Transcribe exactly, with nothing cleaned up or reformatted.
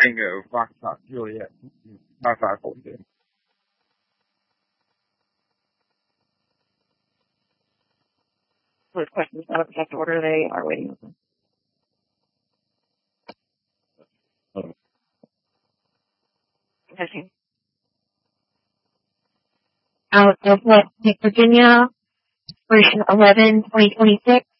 Tango, Foxtrot, Juliet, five five forty-two. Those questions out of exact order, they are waiting. Okay. Out of West Virginia, version eleven, twenty twenty-six.